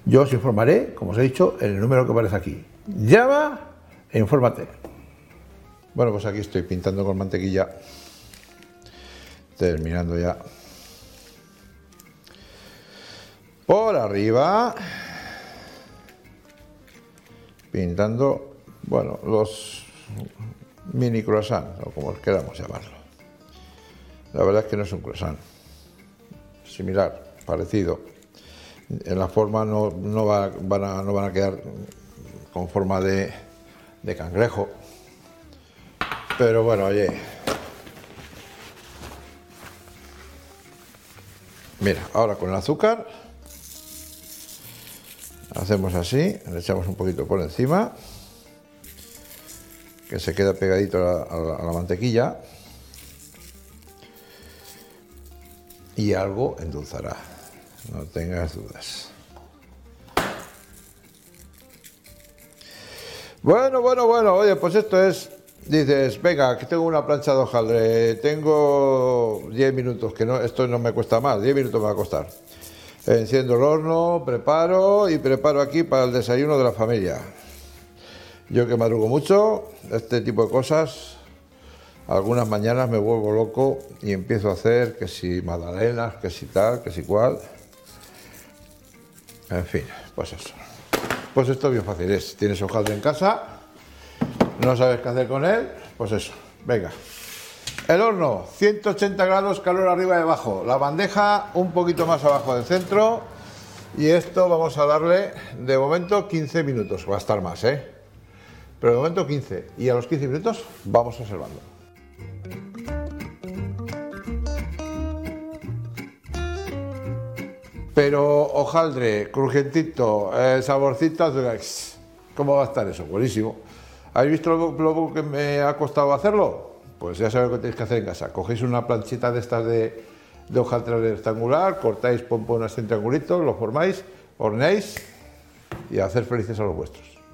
Yo os informaré, como os he dicho, en el número que aparece aquí. Llama e infórmate. Bueno, pues aquí estoy pintando con mantequilla, terminando ya por arriba, pintando, bueno, los mini croissants, o como queramos llamarlo. La verdad es que no es un croissant, similar, parecido. En la forma no van a quedar con forma de cangrejo, pero bueno, oye, mira, ahora con el azúcar hacemos así, le echamos un poquito por encima, que se queda pegadito a la mantequilla, y algo endulzará, no tengas dudas. Bueno, oye, pues esto es, dices, venga, que tengo una plancha de hojaldre, tengo 10 minutos, que no, esto no me cuesta más, 10 minutos me va a costar. Enciendo el horno, preparo aquí para el desayuno de la familia. Yo que madrugo mucho, este tipo de cosas, algunas mañanas me vuelvo loco y empiezo a hacer que si magdalenas, que si tal, que si cual. En fin, pues eso. Pues esto es bien fácil, tienes hojaldre en casa, no sabes qué hacer con él, pues eso, venga. El horno, 180 grados, calor arriba y abajo, la bandeja un poquito más abajo del centro, y esto vamos a darle, de momento, 15 minutos, va a estar más, pero de momento 15, y a los 15 minutos vamos observando. Pero hojaldre, crujientito, saborcito, ¿cómo va a estar eso? Buenísimo. ¿Habéis visto lo que me ha costado hacerlo? Pues ya sabéis lo que tenéis que hacer en casa. Cogéis una planchita de estas de hojaldre rectangular, cortáis pompones en triangulitos, lo formáis, horneáis y a hacer felices a los vuestros.